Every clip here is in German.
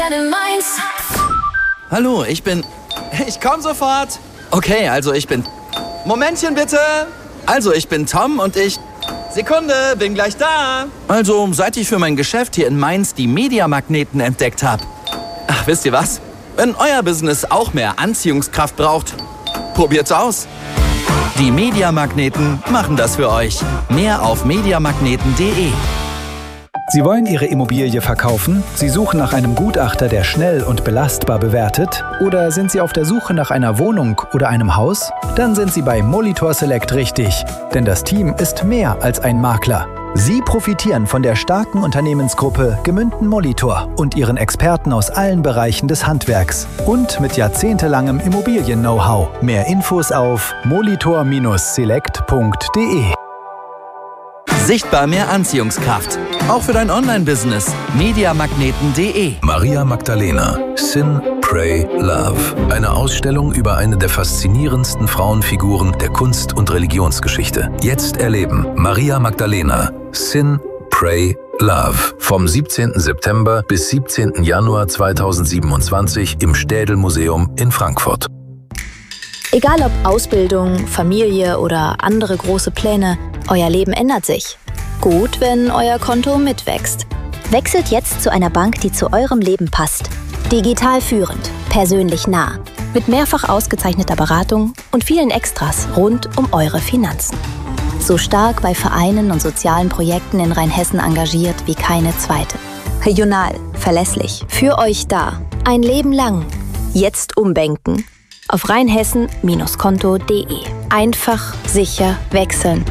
Hallo, ich komm sofort. Okay, also ich bin... Momentchen bitte. Also ich bin Tom und ich... Sekunde, bin gleich da. Also, seit ich für mein Geschäft hier in Mainz die Mediamagneten entdeckt habe. Ach, wisst ihr was? Wenn euer Business auch mehr Anziehungskraft braucht, probiert's aus. Die Mediamagneten machen das für euch. Mehr auf mediamagneten.de. Sie wollen Ihre Immobilie verkaufen? Sie suchen nach einem Gutachter, der schnell und belastbar bewertet? Oder sind Sie auf der Suche nach einer Wohnung oder einem Haus? Dann sind Sie bei Molitor Select richtig. Denn das Team ist mehr als ein Makler. Sie profitieren von der starken Unternehmensgruppe Gemünden Molitor und ihren Experten aus allen Bereichen des Handwerks. Und mit jahrzehntelangem Immobilien-Know-how. Mehr Infos auf molitor-select.de. Sichtbar mehr Anziehungskraft. Auch für dein Online-Business. mediamagneten.de. Maria Magdalena. Sin, Pray, Love. Eine Ausstellung über eine der faszinierendsten Frauenfiguren der Kunst- und Religionsgeschichte. Jetzt erleben Maria Magdalena. Sin, Pray, Love. Vom 17. September bis 17. Januar 2027 im Städel-Museum in Frankfurt. Egal ob Ausbildung, Familie oder andere große Pläne, euer Leben ändert sich. Gut, wenn euer Konto mitwächst. Wechselt jetzt zu einer Bank, die zu eurem Leben passt. Digital führend, persönlich nah. Mit mehrfach ausgezeichneter Beratung und vielen Extras rund um eure Finanzen. So stark bei Vereinen und sozialen Projekten in Rheinhessen engagiert wie keine zweite. Regional, verlässlich, Für euch da. Ein Leben lang. Jetzt umbanken. Auf rheinhessen-konto.de. Einfach, sicher wechseln.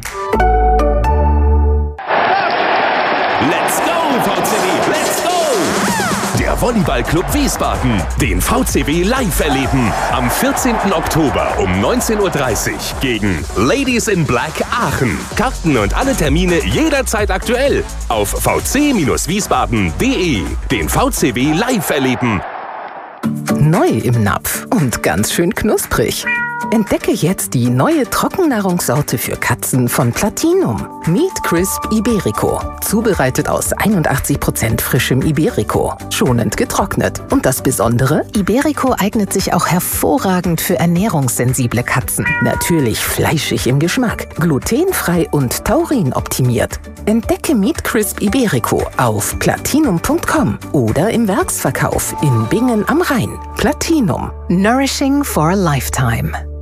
Let's go, VCW, let's go! Der Volleyballclub Wiesbaden, den VCW live erleben. Am 14. Oktober um 19:30 Uhr gegen Ladies in Black Aachen. Karten und alle Termine jederzeit aktuell auf vc-wiesbaden.de. Den VCW live erleben. Neu im Napf und ganz schön knusprig. Entdecke jetzt die neue Trockennahrungssorte für Katzen von Platinum. Meat Crisp Iberico. Zubereitet aus 81% frischem Iberico. Schonend getrocknet. Und das Besondere? Iberico eignet sich auch hervorragend für ernährungssensible Katzen. Natürlich fleischig im Geschmack. Glutenfrei und taurinoptimiert. Entdecke Meat Crisp Iberico auf platinum.com oder im Werksverkauf in Bingen am Rhein. Platinum. Nourishing for a lifetime.